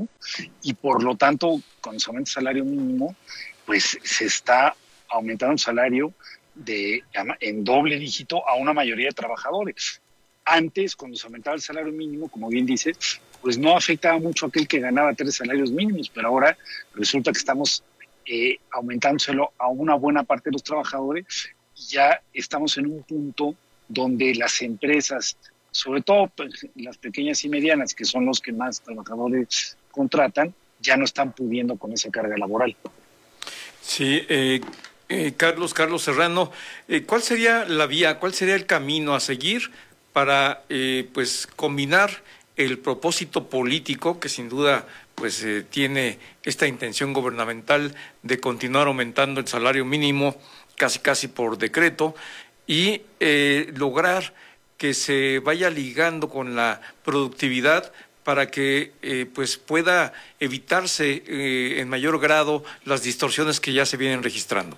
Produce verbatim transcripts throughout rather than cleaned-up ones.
mínimo, y por lo tanto, cuando se aumenta el salario mínimo, pues se está aumentando el salario de, en doble dígito a una mayoría de trabajadores. Antes, cuando se aumentaba el salario mínimo, como bien dices, pues no afectaba mucho a aquel que ganaba tres salarios mínimos, pero ahora resulta que estamos eh, aumentándoselo a una buena parte de los trabajadores y ya estamos en un punto donde las empresas, sobre todo pues, las pequeñas y medianas, que son los que más trabajadores contratan, ya no están pudiendo con esa carga laboral. Sí, eh, eh, Carlos, Carlos Serrano, eh, ¿cuál sería la vía, cuál sería el camino a seguir para eh, pues combinar el propósito político que sin duda pues eh, tiene esta intención gubernamental de continuar aumentando el salario mínimo casi casi por decreto y eh, lograr que se vaya ligando con la productividad para que eh, pues pueda evitarse eh, en mayor grado las distorsiones que ya se vienen registrando?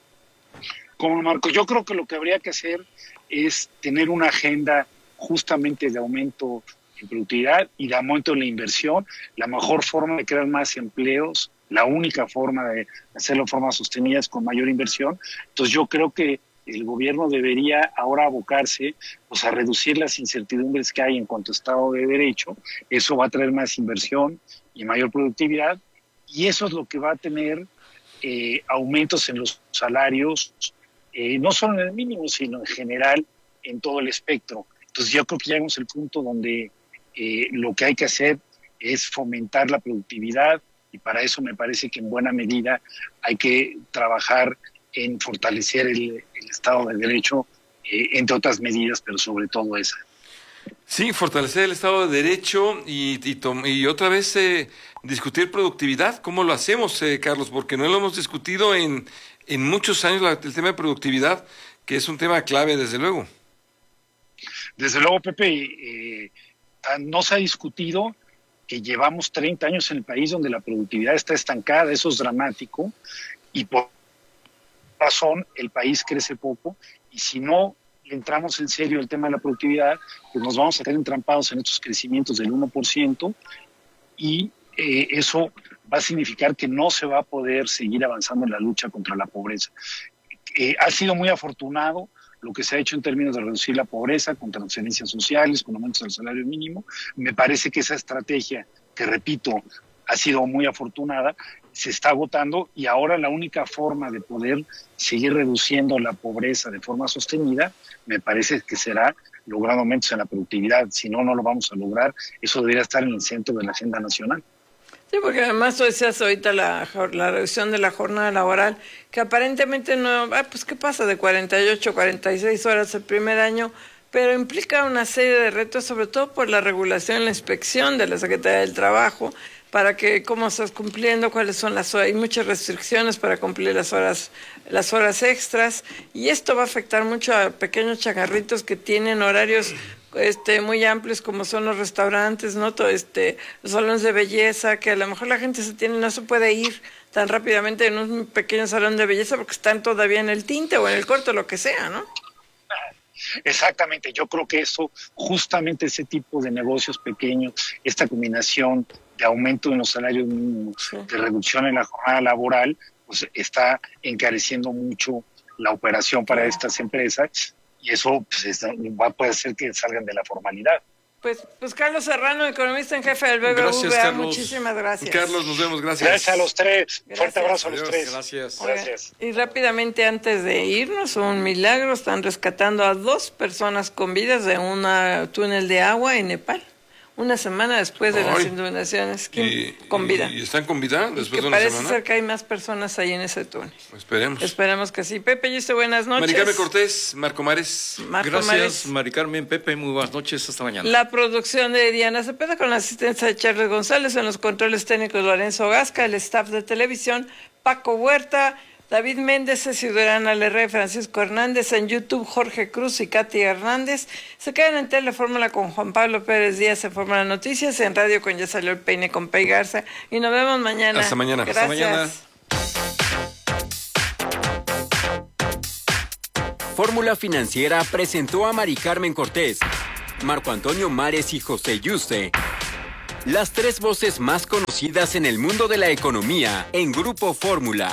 Como Marco, yo creo que lo que habría que hacer es tener una agenda justamente de aumento en productividad y de aumento en la inversión. La mejor forma de crear más empleos, la única forma de hacerlo de forma sostenida es con mayor inversión. Entonces yo creo que el gobierno debería ahora abocarse pues, a reducir las incertidumbres que hay en cuanto a Estado de Derecho. Eso va a traer más inversión y mayor productividad, y eso es lo que va a tener eh, aumentos en los salarios, eh, no solo en el mínimo, sino en general en todo el espectro. Entonces yo creo que llegamos al punto donde eh, lo que hay que hacer es fomentar la productividad, y para eso me parece que en buena medida hay que trabajar en fortalecer el, el Estado de Derecho, eh, entre otras medidas, pero sobre todo esa. Sí, fortalecer el Estado de Derecho y, y, y otra vez eh, discutir productividad. ¿Cómo lo hacemos, eh, Carlos? Porque no lo hemos discutido en, en muchos años, la, el tema de productividad, que es un tema clave, desde luego. Desde luego, Pepe, eh, no se ha discutido que llevamos treinta años en el país donde la productividad está estancada, eso es dramático, y por razón el país crece poco, y si no entramos en serio el tema de la productividad, pues nos vamos a quedar entrampados en estos crecimientos del uno por ciento, y eh, eso va a significar que no se va a poder seguir avanzando en la lucha contra la pobreza. Eh, ha sido muy afortunado lo que se ha hecho en términos de reducir la pobreza con transferencias sociales, con aumentos del salario mínimo. Me parece que esa estrategia, que repito, ha sido muy afortunada, se está agotando, y ahora la única forma de poder seguir reduciendo la pobreza de forma sostenida, me parece que será logrando aumentos en la productividad. Si no, no lo vamos a lograr. Eso debería estar en el centro de la agenda nacional. Sí, porque además tú decías ahorita la, la reducción de la jornada laboral, que aparentemente no, ah, pues qué pasa de cuarenta y ocho, cuarenta y seis horas el primer año, pero implica una serie de retos, sobre todo por la regulación y la inspección de la Secretaría del Trabajo, para que cómo estás cumpliendo, cuáles son las horas. Hay muchas restricciones para cumplir las horas, las horas extras, y esto va a afectar mucho a pequeños chagarritos que tienen horarios este muy amplios, como son los restaurantes, no todo este los salones de belleza, que a lo mejor la gente se tiene no se puede ir tan rápidamente en un pequeño salón de belleza porque están todavía en el tinte o en el corte, lo que sea, ¿no? Exactamente, yo creo que eso, justamente ese tipo de negocios pequeños, esta combinación de aumento en los salarios mínimos, sí, de reducción en la jornada laboral, pues está encareciendo mucho la operación para estas empresas, y eso pues, está, va, puede hacer que salgan de la formalidad. Pues, pues Carlos Serrano, economista en jefe del B B V A, gracias, Carlos. Muchísimas gracias. Carlos, nos vemos, gracias. Gracias a los tres, gracias. Fuerte abrazo a los Adiós, tres. Gracias. Oiga, gracias. Y rápidamente, antes de irnos, un milagro, están rescatando a dos personas con vidas de un túnel de agua en Nepal, una semana después de Ay. las inundaciones, y, con vida. ¿Y están con vida después que de una parece semana? ser que hay más personas ahí en ese túnel. Esperemos. Esperemos que sí. Pepe Yuste, buenas noches. Mari Carmen Cortés, Marco Mares. Marco Gracias, Mares. Mari Carmen, Pepe, muy buenas noches, hasta mañana. La producción de Diana Cepeda con la asistencia de Charles González, en los controles técnicos Lorenzo Gasca, el staff de televisión Paco Huerta, David Méndez, Ciudadana Lerre, Francisco Hernández, en YouTube Jorge Cruz y Katy Hernández. Se quedan en Telefórmula con Juan Pablo Pérez Díaz en Fórmula Noticias, en Radio con Ya Salió el Peine con Pei Garza, y nos vemos mañana. Hasta mañana. Gracias. Hasta mañana. Fórmula Financiera presentó a Mari Carmen Cortés, Marco Antonio Mares y José Yuste. Las tres voces más conocidas en el mundo de la economía en Grupo Fórmula.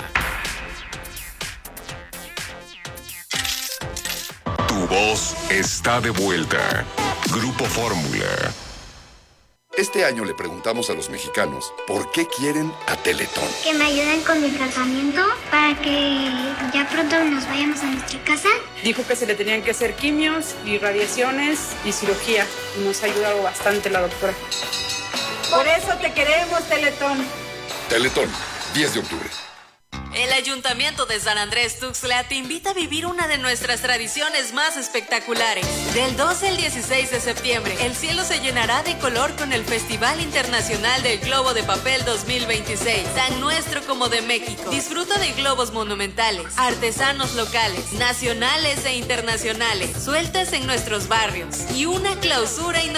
Tu voz está de vuelta. Grupo Fórmula. Este año le preguntamos a los mexicanos por qué quieren a Teletón. Que me ayuden con mi tratamiento para que ya pronto nos vayamos a nuestra casa. Dijo que se le tenían que hacer quimios y radiaciones y cirugía. Y nos ha ayudado bastante la doctora. Por eso te queremos, Teletón. Teletón, diez de octubre. El Ayuntamiento de San Andrés Tuxtla te invita a vivir una de nuestras tradiciones más espectaculares. Del doce al dieciséis de septiembre, el cielo se llenará de color con el Festival Internacional del Globo de Papel dos mil veintiséis, tan nuestro como de México. Disfruta de globos monumentales, artesanos locales, nacionales e internacionales, sueltas en nuestros barrios y una clausura inolvidable